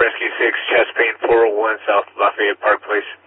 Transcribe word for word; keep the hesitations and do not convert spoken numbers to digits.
Rescue six, chest pain four oh one, South Lafayette Park, please.